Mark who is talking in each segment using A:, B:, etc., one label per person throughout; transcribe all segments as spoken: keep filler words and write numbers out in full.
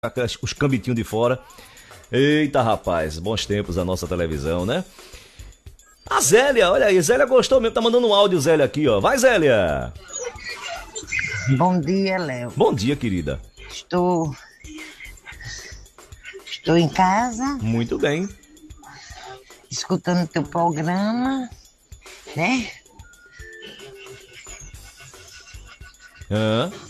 A: os cambitinhos de fora. Eita, rapaz, bons tempos da nossa televisão, né? A Zélia, olha aí, Zélia gostou mesmo, tá mandando um áudio, Zélia, aqui, ó. Vai, Zélia!
B: Bom dia, Léo.
A: Bom dia, querida.
B: Estou... Estou em casa.
A: Muito bem.
B: Escutando teu programa, né?
A: Hã?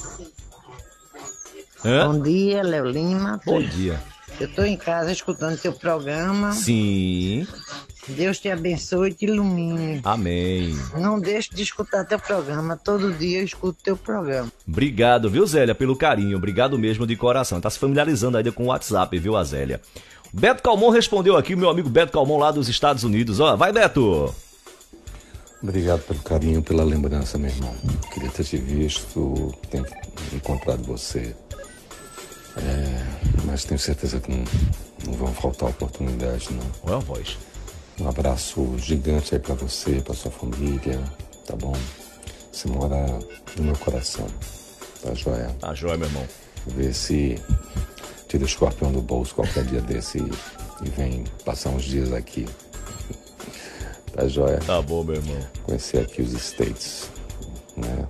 A: Hã?
B: Bom dia, Léo Lima.
A: Bom dia.
B: Eu estou em casa escutando teu programa.
A: Sim.
B: Deus te abençoe e te ilumine.
A: Amém.
B: Não deixe de escutar teu programa. Todo dia eu escuto teu programa.
A: Obrigado, viu, Zélia, pelo carinho. Obrigado mesmo de coração. Tá se familiarizando ainda com o WhatsApp, viu, a Zélia? Beto Calmon respondeu aqui, meu amigo Beto Calmon lá dos Estados Unidos. Ó, vai, Beto!
C: Obrigado pelo carinho, pela lembrança, meu irmão. Queria ter te visto, ter encontrado você. É, mas tenho certeza que não, não vão faltar oportunidades, não.
A: Olha a voz.
C: Um abraço gigante aí pra você, pra sua família, tá bom? Você mora no meu coração, tá joia?
A: Tá joia, meu irmão.
C: Vê se tira o escorpião do bolso qualquer dia desse e, e vem passar uns dias aqui. Tá joia?
A: Tá bom, meu irmão.
C: Conhecer aqui os States, né?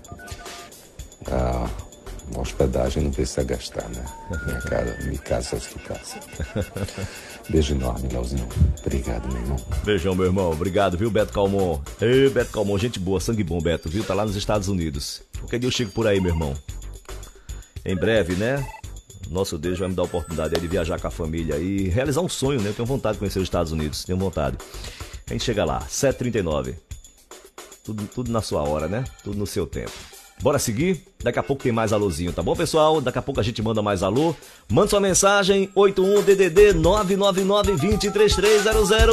C: A hospedagem não precisa gastar, né? Minha casa, minha casa, se tu casa. Beijo enorme, Leozinho. Obrigado, meu irmão.
A: Beijão, meu irmão. Obrigado, viu, Beto Calmon? Ei, Beto Calmon, gente boa, sangue bom, Beto, viu? Tá lá nos Estados Unidos. Qualquer dia eu chego por aí, meu irmão. Em breve, né? Nosso Deus vai me dar a oportunidade de viajar com a família e realizar um sonho, né? Eu tenho vontade de conhecer os Estados Unidos, tenho vontade. A gente chega lá, sete e trinta e nove. Tudo, tudo na sua hora, né? Tudo no seu tempo. Bora seguir? Daqui a pouco tem mais alôzinho, tá bom, pessoal? Daqui a pouco a gente manda mais alô. Manda sua mensagem, oito um D D D nove nove nove, dois zero três três zero zero.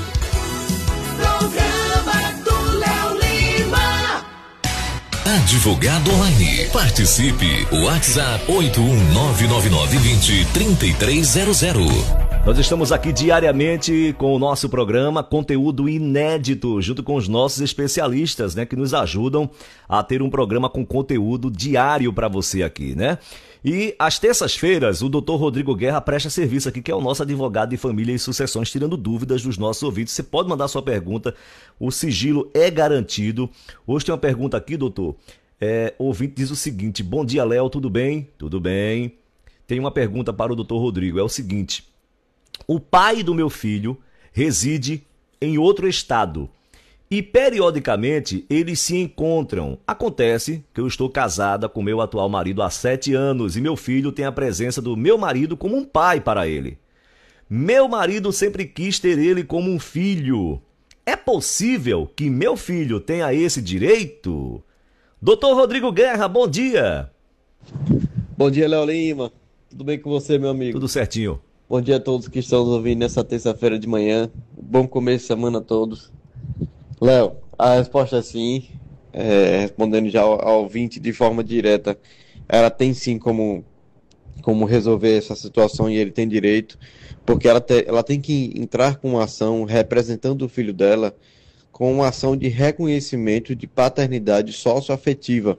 D: Programa do Léo Lima.
E: Advogado Online. Participe. WhatsApp oito um nove nove nove dois zero três três zero zero.
A: Nós estamos aqui diariamente com o nosso programa, conteúdo inédito, junto com os nossos especialistas, né, que nos ajudam a ter um programa com conteúdo diário para você aqui, né? E às terças-feiras, o doutor Rodrigo Guerra presta serviço aqui, que é o nosso advogado de família e sucessões, tirando dúvidas dos nossos ouvintes. Você pode mandar sua pergunta, o sigilo é garantido. Hoje tem uma pergunta aqui, doutor. É, o ouvinte diz o seguinte: bom dia, Léo, tudo bem? Tudo bem. Tem uma pergunta para o doutor Rodrigo, é o seguinte: o pai do meu filho reside em outro estado e periodicamente eles se encontram. Acontece que eu estou casada com meu atual marido há sete anos e meu filho tem a presença do meu marido como um pai para ele. Meu marido sempre quis ter ele como um filho. É possível que meu filho tenha esse direito? doutor Rodrigo Guerra, bom dia.
F: Bom dia, Léo Lima. Tudo bem com você, meu amigo?
A: Tudo certinho.
F: Bom dia a todos que estão nos ouvindo nessa terça-feira de manhã. Bom começo de semana a todos. Léo, a resposta é sim. É, respondendo já ao, ao ouvinte de forma direta, ela tem sim como, como resolver essa situação e ele tem direito, porque ela, te, ela tem que entrar com uma ação representando o filho dela, com uma ação de reconhecimento de paternidade socioafetiva.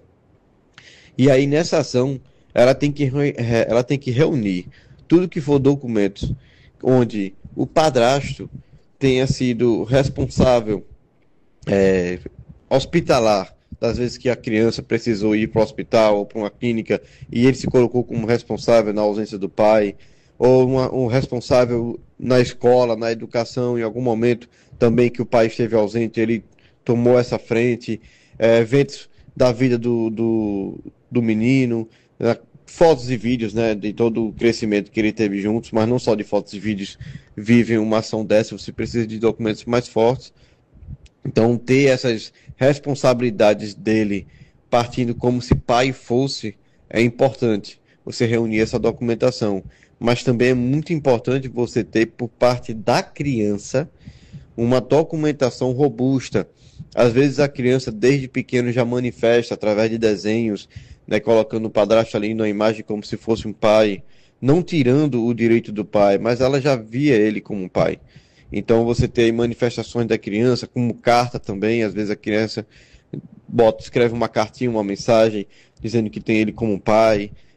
F: E aí nessa ação, ela tem que, ela tem que reunir tudo que for documentos onde o padrasto tenha sido responsável é, hospitalar, das vezes que a criança precisou ir para o hospital ou para uma clínica e ele se colocou como responsável na ausência do pai, ou uma, um responsável na escola, na educação, em algum momento também que o pai esteve ausente, ele tomou essa frente, é, eventos da vida do, do, do menino, né? Fotos e vídeos, né, de todo o crescimento que ele teve juntos, mas não só de fotos e vídeos vivem uma ação dessa, você precisa de documentos mais fortes. Então, ter essas responsabilidades dele partindo como se pai fosse, é importante você reunir essa documentação. Mas também é muito importante você ter, por parte da criança, uma documentação robusta. Às vezes a criança, desde pequeno, já manifesta através de desenhos, né, colocando o padrasto ali na imagem como se fosse um pai, não tirando o direito do pai, mas ela já via ele como um pai. Então você tem manifestações da criança, como carta também, às vezes a criança bota, escreve uma cartinha, uma mensagem, dizendo que tem ele como um pai,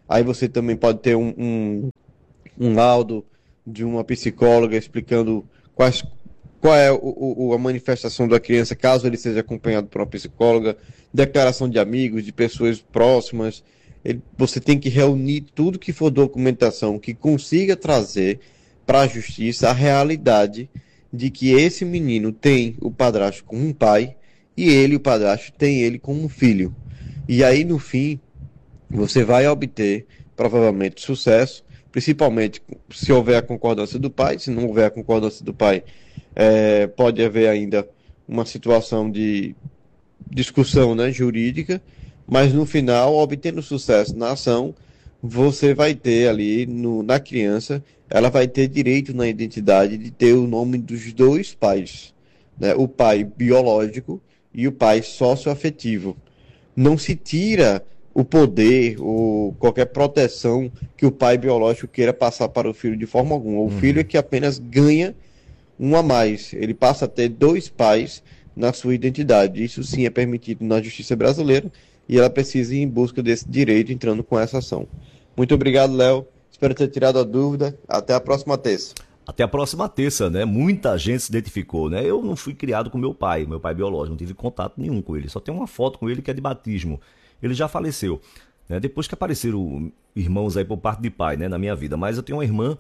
F: Aí você também pode ter um, um, um laudo de uma psicóloga explicando quais, qual é o, o, a manifestação da criança, caso ele seja acompanhado por uma psicóloga, declaração de amigos, de pessoas próximas. Ele, você tem que reunir tudo que for documentação que consiga trazer para a justiça a realidade de que esse menino tem o padrasto como um pai e ele, o padrasto, tem ele como um filho. E aí, no fim, você vai obter, provavelmente, sucesso, principalmente se houver a concordância do pai. Se não houver a concordância do pai, é, pode haver ainda uma situação de discussão, né, jurídica, mas no final, obtendo sucesso na ação, você vai ter ali, no, na criança, ela vai ter direito na identidade de ter o nome dos dois pais, né, o pai biológico e o pai socioafetivo. Não se tira o poder ou qualquer proteção que o pai biológico queira passar para o filho de forma alguma. O uhum. filho é que apenas ganha um a mais. Ele passa a ter dois pais na sua identidade. Isso sim é permitido na justiça brasileira e ela precisa ir em busca desse direito entrando com essa ação. Muito obrigado, Léo. Espero ter tirado a dúvida. Até a próxima terça.
A: Até a próxima terça, né? Muita gente se identificou, né? Eu não fui criado com meu pai, meu pai biológico, não tive contato nenhum com ele. Só tem uma foto com ele que é de batismo. Ele já faleceu, né? Depois que apareceram irmãos aí por parte de pai, né? Na minha vida. Mas eu tenho uma irmã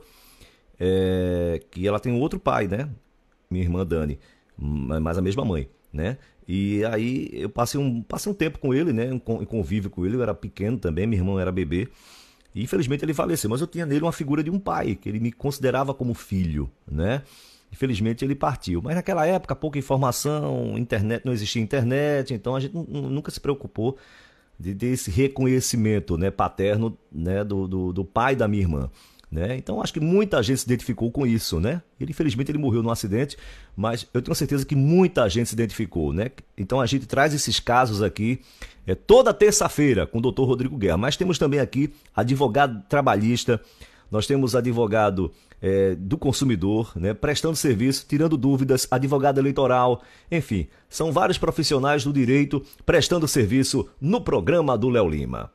A: é, que ela tem outro pai, né? Minha irmã Dani, mas a mesma mãe, né? E aí eu passei um, passei um tempo com ele, né? Em convívio com ele, eu era pequeno também, minha irmã era bebê. E infelizmente ele faleceu, mas eu tinha nele uma figura de um pai, que ele me considerava como filho, né? Infelizmente ele partiu. Mas naquela época, pouca informação, internet, não existia internet, então a gente nunca se preocupou de ter esse reconhecimento, né, paterno, né, do, do, do pai da minha irmã. Né? Então acho que muita gente se identificou com isso, né? Ele, infelizmente ele morreu num acidente, mas eu tenho certeza que muita gente se identificou, né? Então a gente traz esses casos aqui é, toda terça-feira com o doutor Rodrigo Guerra, mas temos também aqui advogado trabalhista, nós temos advogado é, do consumidor, né? Prestando serviço, tirando dúvidas, advogado eleitoral, enfim, são vários profissionais do direito prestando serviço no programa do Léo Lima.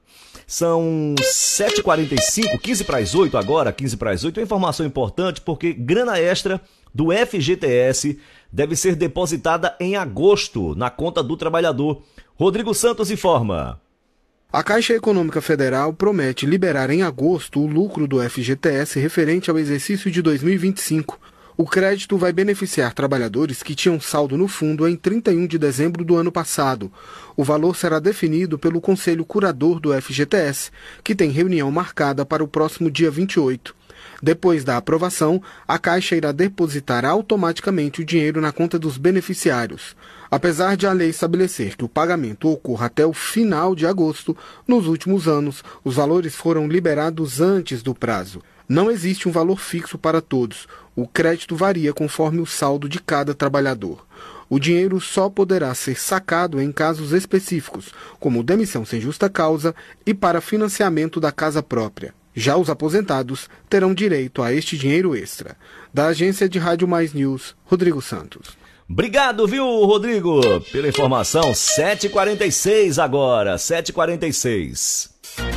A: São sete e quarenta e cinco, quinze para as oito agora, quinze para as oito. Uma informação importante porque grana extra do F G T S deve ser depositada em agosto na conta do trabalhador. Rodrigo Santos informa.
G: A Caixa Econômica Federal promete liberar em agosto o lucro do F G T S referente ao exercício de dois mil e vinte e cinco. O crédito vai beneficiar trabalhadores que tinham saldo no fundo em trinta e um de dezembro do ano passado. O valor será definido pelo Conselho Curador do F G T S, que tem reunião marcada para o próximo dia vinte e oito. Depois da aprovação, a Caixa irá depositar automaticamente o dinheiro na conta dos beneficiários. Apesar de a lei estabelecer que o pagamento ocorra até o final de agosto, nos últimos anos, os valores foram liberados antes do prazo. Não existe um valor fixo para todos. O crédito varia conforme o saldo de cada trabalhador. O dinheiro só poderá ser sacado em casos específicos, como demissão sem justa causa e para financiamento da casa própria. Já os aposentados terão direito a este dinheiro extra. Da Agência de Rádio Mais News, Rodrigo Santos.
A: Obrigado, viu, Rodrigo, pela informação. sete e quarenta e seis agora, sete e quarenta e seis.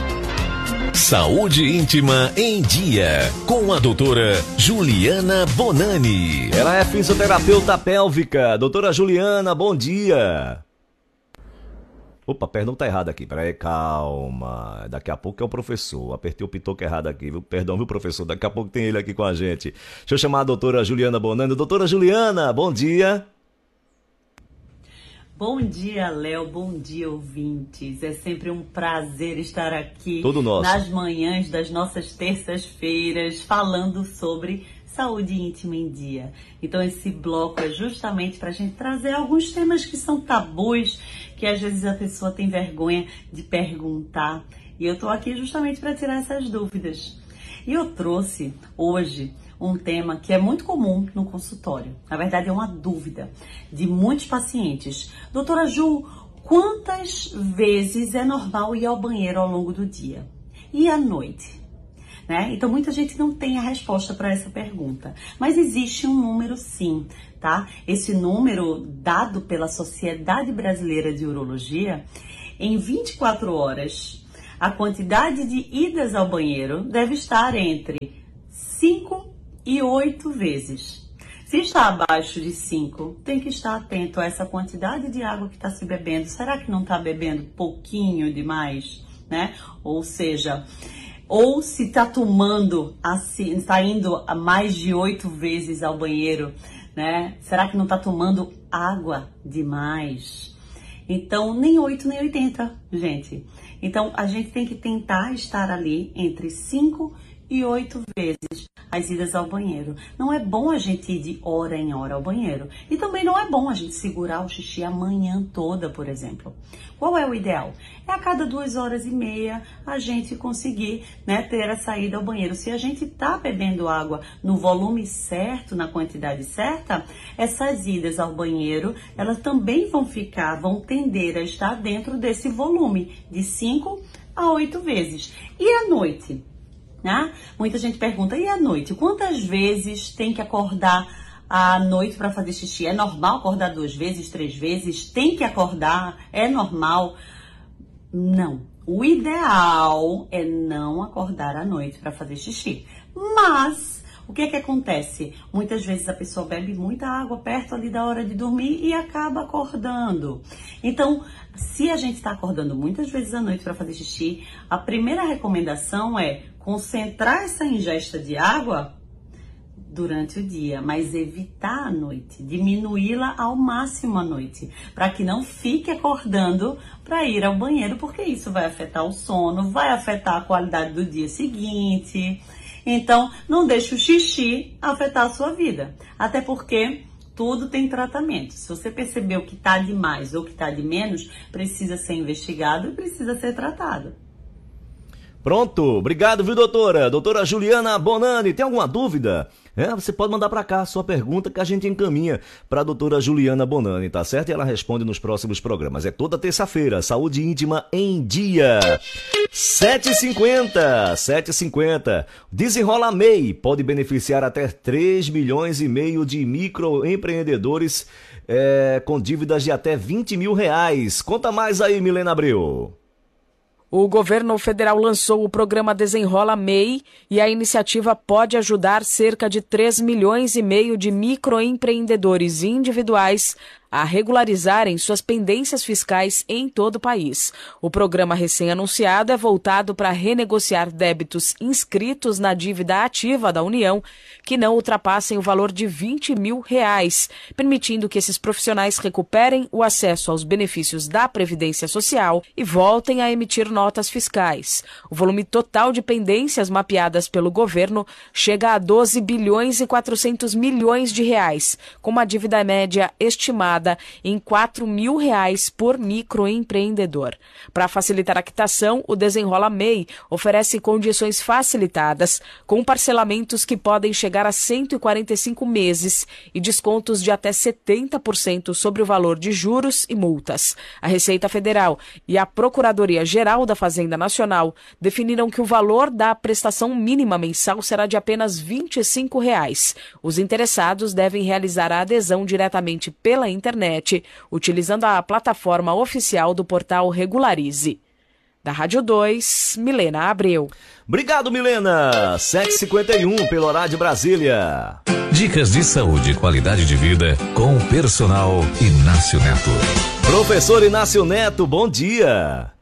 E: Saúde íntima em dia, com a doutora Juliana Bonani.
A: Ela é fisioterapeuta pélvica. Doutora Juliana, bom dia. Opa, perdão, tá errado aqui. Peraí, calma. Daqui a pouco é o professor. Apertei o pitoco errado aqui, viu? Perdão, viu, professor? Daqui a pouco tem ele aqui com a gente. Deixa eu chamar a doutora Juliana Bonani. Doutora Juliana, bom dia.
H: Bom dia, Léo. Bom dia, ouvintes. É sempre um prazer estar aqui
A: Todo nosso.
H: nas manhãs das nossas terças-feiras falando sobre saúde íntima em dia. Então, esse bloco é justamente para a gente trazer alguns temas que são tabus, que às vezes a pessoa tem vergonha de perguntar. E eu estou aqui justamente para tirar essas dúvidas. E eu trouxe hoje um tema que é muito comum no consultório. Na verdade, é uma dúvida de muitos pacientes. Doutora Ju, quantas vezes é normal ir ao banheiro ao longo do dia? E à noite? Né? Então, muita gente não tem a resposta para essa pergunta. Mas existe um número sim, tá? Esse número dado pela Sociedade Brasileira de Urologia, em vinte e quatro horas, a quantidade de idas ao banheiro deve estar entre cinco e oito vezes. Se está abaixo de cinco, tem que estar atento a essa quantidade de água que está se bebendo. Será que não está bebendo pouquinho demais, né? Ou seja, ou se está tomando, assim, está indo a mais de oito vezes ao banheiro, né? Será que não está tomando água demais? Então, nem oito nem oitenta, gente. Então, a gente tem que tentar estar ali entre cinco e oito vezes as idas ao banheiro. Não é bom a gente ir de hora em hora ao banheiro. E também não é bom a gente segurar o xixi a manhã toda, por exemplo. Qual é o ideal? É a cada duas horas e meia a gente conseguir, né, ter a saída ao banheiro. Se a gente está bebendo água no volume certo, na quantidade certa, essas idas ao banheiro, elas também vão ficar, vão tender a estar dentro desse volume de cinco a oito vezes. E à noite? Né? Muita gente pergunta, e à noite? Quantas vezes tem que acordar à noite para fazer xixi? É normal acordar duas vezes, três vezes? Tem que acordar? É normal? Não. O ideal é não acordar à noite para fazer xixi. Mas o que é que acontece? Muitas vezes a pessoa bebe muita água perto ali da hora de dormir e acaba acordando. Então, se a gente está acordando muitas vezes à noite para fazer xixi, a primeira recomendação é concentrar essa ingesta de água durante o dia, mas evitar à noite, diminuí-la ao máximo à noite, para que não fique acordando para ir ao banheiro, porque isso vai afetar o sono, vai afetar a qualidade do dia seguinte. Então, não deixe o xixi afetar a sua vida, até porque tudo tem tratamento. Se você percebeu que está de mais ou que está de menos, precisa ser investigado e precisa ser tratado.
A: Pronto, obrigado, viu, doutora? Doutora Juliana Bonani, tem alguma dúvida? É, você pode mandar para cá a sua pergunta que a gente encaminha para a doutora Juliana Bonani, tá certo? E ela responde nos próximos programas. É toda terça-feira, Saúde Íntima em Dia. sete e cinquenta, sete e cinquenta. Desenrola M E I pode beneficiar até três milhões e meio de microempreendedores é, com dívidas de até vinte mil reais. Conta mais aí, Milena Abreu.
I: O governo federal lançou o programa Desenrola M E I e a iniciativa pode ajudar cerca de três milhões e meio de microempreendedores individuais a regularizarem suas pendências fiscais em todo o país. O programa recém-anunciado é voltado para renegociar débitos inscritos na dívida ativa da União que não ultrapassem o valor de vinte mil reais, permitindo que esses profissionais recuperem o acesso aos benefícios da Previdência Social e voltem a emitir notas fiscais. O volume total de pendências mapeadas pelo governo chega a doze bilhões e quatrocentos milhões de reais, com uma dívida média estimada em quatro mil reais por microempreendedor. Para facilitar a quitação, o Desenrola M E I oferece condições facilitadas, com parcelamentos que podem chegar a cento e quarenta e cinco meses e descontos de até setenta por cento sobre o valor de juros e multas. A Receita Federal e a Procuradoria-Geral da Fazenda Nacional definiram que o valor da prestação mínima mensal será de apenas vinte e cinco reais. Os interessados devem realizar a adesão diretamente pela internet, utilizando a plataforma oficial do portal Regularize. Da Rádio dois, Milena Abreu.
A: Obrigado, Milena. sete e cinquenta e um pelo horário de Brasília.
E: Dicas de saúde e qualidade de vida com o personal Inácio Neto.
A: Professor Inácio Neto, bom dia.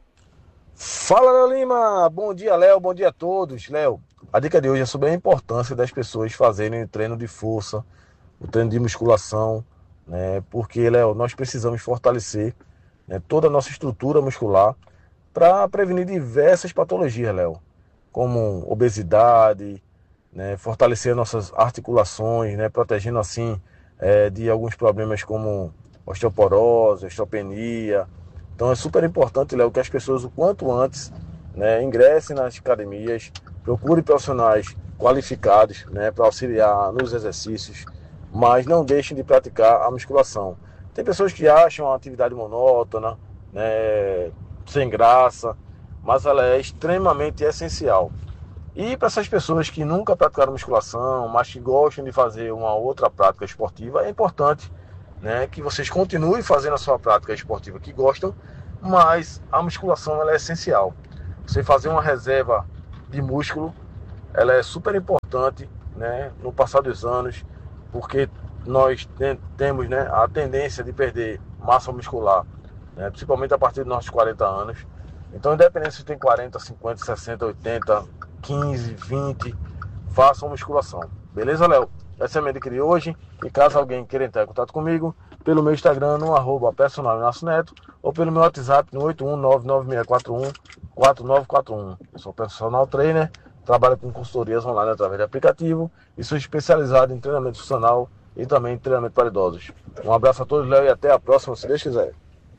J: Fala, Léo Lima. Bom dia, Léo. Bom dia a todos. Léo, a dica de hoje é sobre a importância das pessoas fazerem o treino de força, o treino de musculação, né? Porque, Léo, nós precisamos fortalecer, né, toda a nossa estrutura muscular para prevenir diversas patologias, Léo, como obesidade, né, fortalecer nossas articulações, né, protegendo assim é, de alguns problemas como osteoporose, osteopenia. Então é super importante, Léo, que as pessoas o quanto antes, né, ingressem nas academias, procurem profissionais qualificados, né, para auxiliar nos exercícios, mas não deixem de praticar a musculação. Tem pessoas que acham a atividade monótona, né, sem graça, mas ela é extremamente essencial. E para essas pessoas que nunca praticaram musculação, mas que gostam de fazer uma outra prática esportiva, é importante, né, que vocês continuem fazendo a sua prática esportiva que gostam, mas a musculação ela é essencial. você fazer uma reserva de músculo, ela é super importante, né, no passar dos anos, porque nós tem, temos, né, a tendência de perder massa muscular, né, principalmente a partir dos nossos quarenta anos. Então, independente se tem quarenta, cinquenta, sessenta, oitenta, quinze, vinte, façam musculação. Beleza, Léo? Essa é a minha dica de hoje. E caso alguém queira entrar em contato comigo, pelo meu Instagram, no arroba personal Inácio Neto, ou pelo meu WhatsApp no oito um nove nove seis quatro um quatro nove quatro um. Eu sou personal trainer, trabalho com consultorias online através de aplicativo e sou especializado em treinamento funcional e também em treinamento para idosos. Um abraço a todos, Léo, e até a próxima, se Deus quiser.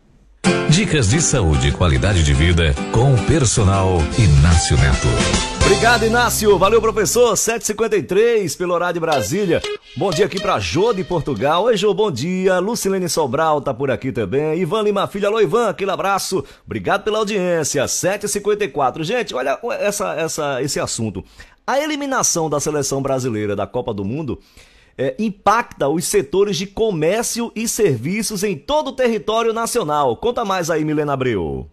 E: Dicas de saúde e qualidade de vida com o personal Inácio Neto.
A: Obrigado, Inácio. Valeu, professor. sete e cinquenta e três pelo horário de Brasília. Bom dia aqui pra Jô de Portugal. Oi, Jô, bom dia. Lucilene Sobral tá por aqui também. Ivan Lima Filho. Alô, Ivan, aquele abraço. Obrigado pela audiência. sete e cinquenta e quatro. Gente, olha essa, essa, esse assunto. A eliminação da seleção brasileira da Copa do Mundo É, impacta os setores de comércio e serviços em todo o território nacional. Conta mais aí, Milena Abreu.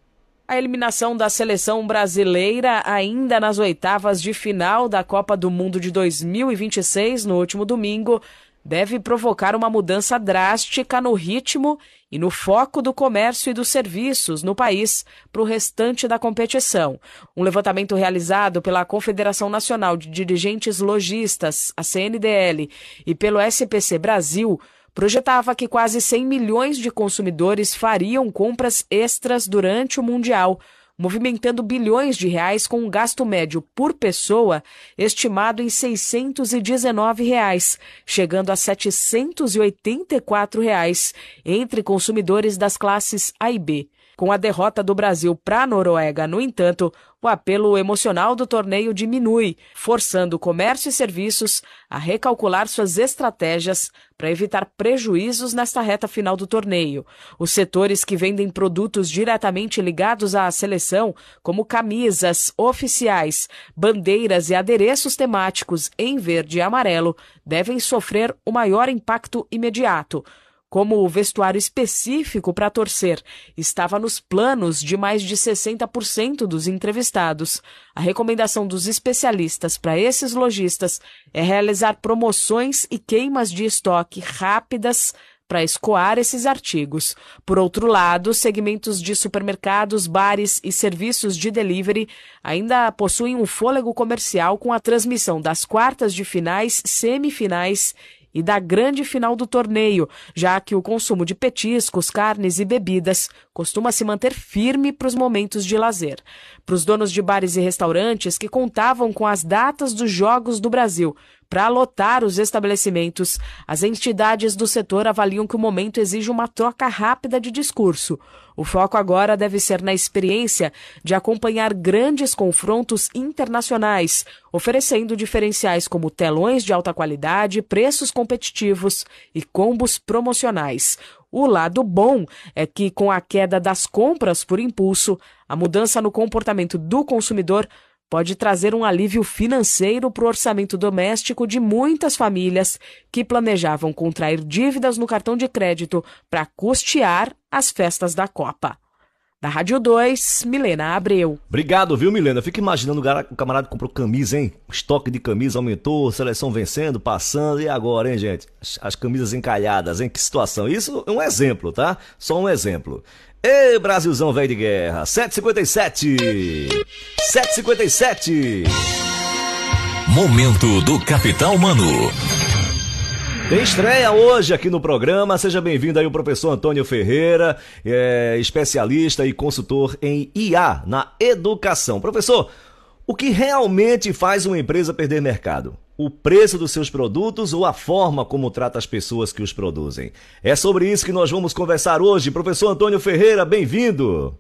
I: A eliminação da seleção brasileira ainda nas oitavas de final da Copa do Mundo de dois mil e vinte e seis, no último domingo, deve provocar uma mudança drástica no ritmo e no foco do comércio e dos serviços no país para o restante da competição. Um levantamento realizado pela Confederação Nacional de Dirigentes Lojistas, a C N D L, e pelo S P C Brasil, projetava que quase cem milhões de consumidores fariam compras extras durante o Mundial, movimentando bilhões de reais com um gasto médio por pessoa estimado em seiscentos e dezenove reais, chegando a setecentos e oitenta e quatro reais entre consumidores das classes A e B. Com a derrota do Brasil para a Noruega, no entanto, o apelo emocional do torneio diminui, forçando o comércio e serviços a recalcular suas estratégias para evitar prejuízos nesta reta final do torneio. Os setores que vendem produtos diretamente ligados à seleção, como camisas oficiais, bandeiras e adereços temáticos em verde e amarelo, devem sofrer o maior impacto imediato. Como o vestuário específico para torcer estava nos planos de mais de sessenta por cento dos entrevistados, a recomendação dos especialistas para esses lojistas é realizar promoções e queimas de estoque rápidas para escoar esses artigos. Por outro lado, segmentos de supermercados, bares e serviços de delivery ainda possuem um fôlego comercial com a transmissão das quartas de finais, semifinais e da grande final do torneio, já que o consumo de petiscos, carnes e bebidas costuma se manter firme para os momentos de lazer. Para os donos de bares e restaurantes que contavam com as datas dos Jogos do Brasil para lotar os estabelecimentos, as entidades do setor avaliam que o momento exige uma troca rápida de discurso. O foco agora deve ser na experiência de acompanhar grandes confrontos internacionais, oferecendo diferenciais como telões de alta qualidade, preços competitivos e combos promocionais. O lado bom é que, com a queda das compras por impulso, a mudança no comportamento do consumidor pode trazer um alívio financeiro para o orçamento doméstico de muitas famílias que planejavam contrair dívidas no cartão de crédito para custear as festas da Copa. Da Rádio dois, Milena Abreu.
A: Obrigado, viu, Milena? Fica imaginando o camarada comprou camisa, hein? O estoque de camisa aumentou, seleção vencendo, passando, e agora, hein, gente? As, as camisas encalhadas, hein? Que situação. Isso é um exemplo, tá? Só um exemplo. Ê, Brasilzão velho de guerra, sete e cinquenta e sete. sete e cinquenta e sete.
E: Momento do Capital Humano.
A: Tem estreia hoje aqui no programa, seja bem-vindo aí o professor Antônio Ferreira, é, especialista e consultor em I A na educação. Professor, o que realmente faz uma empresa perder mercado? O preço dos seus produtos ou a forma como trata as pessoas que os produzem? É sobre isso que nós vamos conversar hoje. Professor Antônio Ferreira, bem-vindo.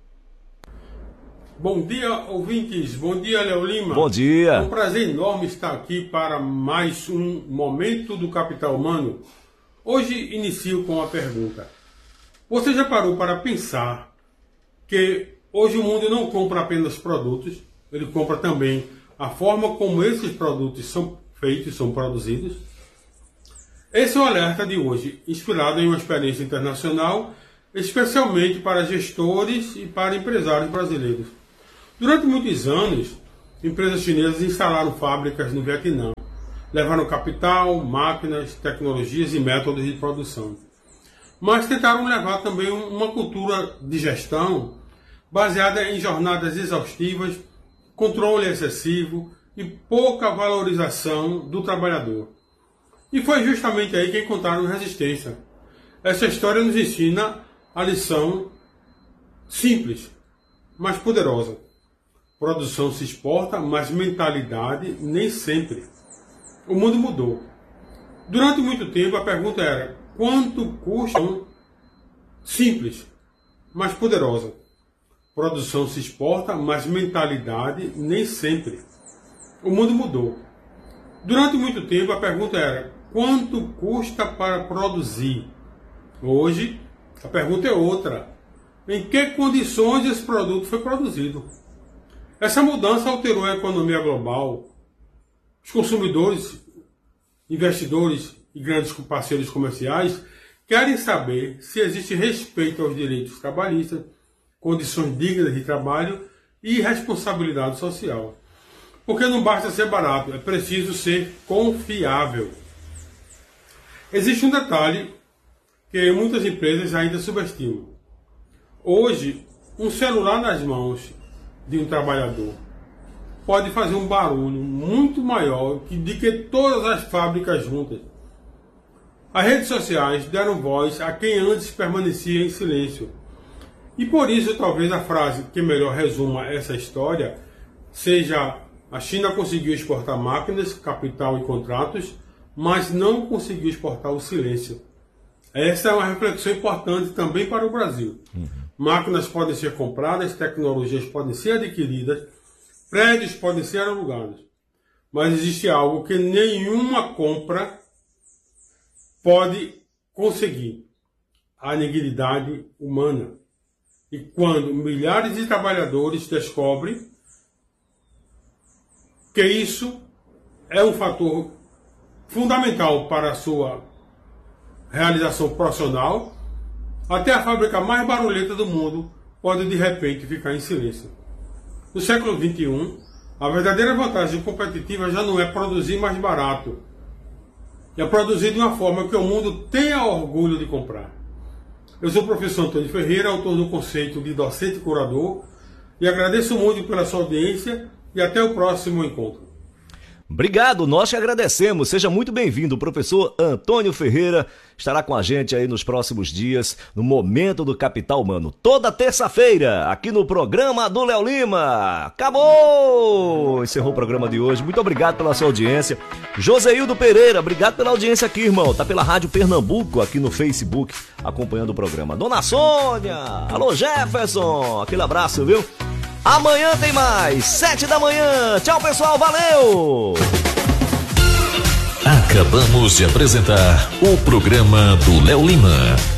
K: Bom dia, ouvintes. Bom dia, Léo Lima.
A: Bom dia.
K: É um prazer enorme estar aqui para mais um Momento do Capital Humano. Hoje inicio com uma pergunta. Você já parou para pensar que hoje o mundo não compra apenas produtos, ele compra também a forma como esses produtos são feitos, são produzidos? Esse é o alerta de hoje, inspirado em uma experiência internacional, especialmente para gestores e para empresários brasileiros. Durante muitos anos, empresas chinesas instalaram fábricas no Vietnã, levaram capital, máquinas, tecnologias e métodos de produção. Mas tentaram levar também uma cultura de gestão baseada em jornadas exaustivas, controle excessivo e pouca valorização do trabalhador. E foi justamente aí que encontraram resistência. Essa história nos ensina a lição simples, mas poderosa. Produção se exporta, mas mentalidade nem sempre. O mundo mudou. Durante muito tempo a pergunta era: quanto custa? Simples, mas poderosa. Produção se exporta, mas mentalidade nem sempre. O mundo mudou. Durante muito tempo a pergunta era: quanto custa para produzir? Hoje a pergunta é outra: em que condições esse produto foi produzido? Essa mudança alterou a economia global. Os consumidores, investidores e grandes parceiros comerciais querem saber se existe respeito aos direitos trabalhistas, condições dignas de trabalho e responsabilidade social. Porque não basta ser barato, é preciso ser confiável. Existe um detalhe que muitas empresas ainda subestimam. Hoje, um celular nas mãos de um trabalhador pode fazer um barulho muito maior do que todas as fábricas juntas. As redes sociais deram voz a quem antes permanecia em silêncio. E por isso, talvez a frase que melhor resuma essa história seja: a China conseguiu exportar máquinas, capital e contratos, mas não conseguiu exportar o silêncio. Essa é uma reflexão importante também para o Brasil. Uhum. Máquinas podem ser compradas, tecnologias podem ser adquiridas, prédios podem ser alugados. Mas existe algo que nenhuma compra pode conseguir: a dignidade humana. E quando milhares de trabalhadores descobrem que isso é um fator fundamental para a sua realização profissional, até a fábrica mais barulhenta do mundo pode de repente ficar em silêncio. No século vinte e um, a verdadeira vantagem competitiva já não é produzir mais barato, é produzir de uma forma que o mundo tenha orgulho de comprar. Eu sou o professor Antônio Ferreira, autor do conceito de docente curador, e agradeço muito pela sua audiência e até o próximo encontro.
A: Obrigado, nós te agradecemos. Seja muito bem-vindo. O professor Antônio Ferreira estará com a gente aí nos próximos dias, no Momento do Capital Humano, toda terça-feira, aqui no programa do Léo Lima. Acabou! Encerrou o programa de hoje. Muito obrigado pela sua audiência. Joseildo Pereira, obrigado pela audiência aqui, irmão. Tá pela Rádio Pernambuco, aqui no Facebook, acompanhando o programa. Dona Sônia, alô Jefferson, aquele abraço, viu? Amanhã tem mais, sete da manhã. Tchau, pessoal, valeu!
E: Acabamos de apresentar o programa do Léo Lima.